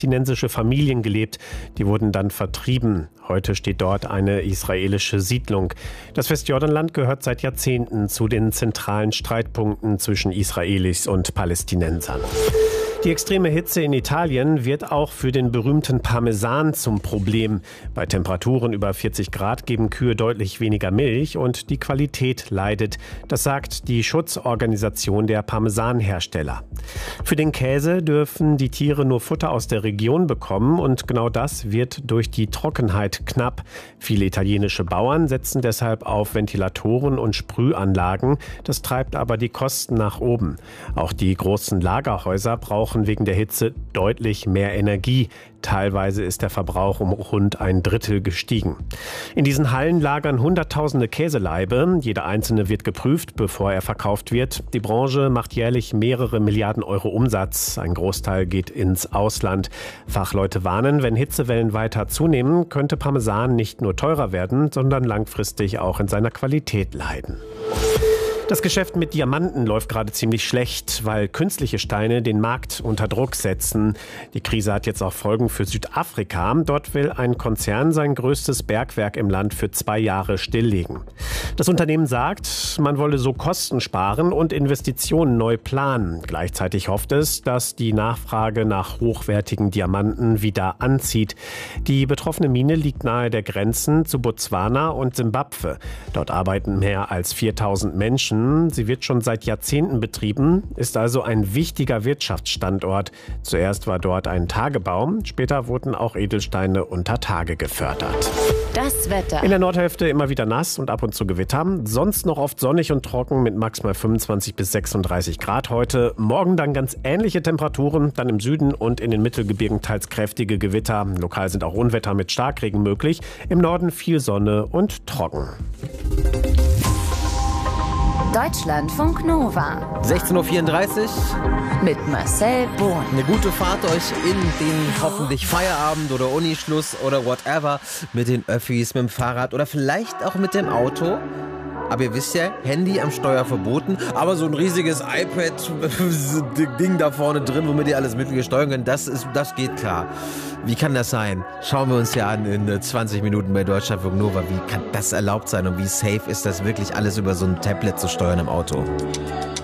palästinensische Familien gelebt. Die wurden dann vertrieben. Heute steht dort eine israelische Siedlung. Das Westjordanland gehört seit Jahrzehnten zu den zentralen Streitpunkten zwischen Israelis und Palästinensern. Die extreme Hitze in Italien wird auch für den berühmten Parmesan zum Problem. Bei Temperaturen über 40 Grad geben Kühe deutlich weniger Milch und die Qualität leidet. Das sagt die Schutzorganisation der Parmesanhersteller. Für den Käse dürfen die Tiere nur Futter aus der Region bekommen und genau das wird durch die Trockenheit knapp. Viele italienische Bauern setzen deshalb auf Ventilatoren und Sprühanlagen. Das treibt aber die Kosten nach oben. Auch die großen Lagerhäuser brauchen wegen der Hitze deutlich mehr Energie. Teilweise ist der Verbrauch um rund ein Drittel gestiegen. In diesen Hallen lagern Hunderttausende Käselaibe. Jeder einzelne wird geprüft, bevor er verkauft wird. Die Branche macht jährlich mehrere Milliarden Euro Umsatz. Ein Großteil geht ins Ausland. Fachleute warnen, wenn Hitzewellen weiter zunehmen, könnte Parmesan nicht nur teurer werden, sondern langfristig auch in seiner Qualität leiden. Das Geschäft mit Diamanten läuft gerade ziemlich schlecht, weil künstliche Steine den Markt unter Druck setzen. Die Krise hat jetzt auch Folgen für Südafrika. Dort will ein Konzern sein größtes Bergwerk im Land für 2 Jahre stilllegen. Das Unternehmen sagt, man wolle so Kosten sparen und Investitionen neu planen. Gleichzeitig hofft es, dass die Nachfrage nach hochwertigen Diamanten wieder anzieht. Die betroffene Mine liegt nahe der Grenzen zu Botswana und Simbabwe. Dort arbeiten mehr als 4000 Menschen. Sie wird schon seit Jahrzehnten betrieben, ist also ein wichtiger Wirtschaftsstandort. Zuerst war dort ein Tagebau, später wurden auch Edelsteine unter Tage gefördert. Das Wetter. In der Nordhälfte immer wieder nass und ab und zu Gewitter. Sonst noch oft sonnig und trocken mit maximal 25 bis 36 Grad heute. Morgen dann ganz ähnliche Temperaturen, dann im Süden und in den Mittelgebirgen teils kräftige Gewitter. Lokal sind auch Unwetter mit Starkregen möglich. Im Norden viel Sonne und trocken. Deutschlandfunk Nova. 16.34 Uhr. Mit Marcel Bohn. Eine gute Fahrt euch in den hoffentlich Feierabend oder Unischluss oder whatever. Mit den Öffis, mit dem Fahrrad oder vielleicht auch mit dem Auto. Aber ihr wisst ja, Handy am Steuer verboten, aber so ein riesiges iPad-Ding da vorne drin, womit ihr alles Mittel steuern könnt, das geht klar. Wie kann das sein? Schauen wir uns ja an in 20 Minuten bei Deutschlandfunk Nova. Wie kann das erlaubt sein und wie safe ist das wirklich, alles über so ein Tablet zu steuern im Auto?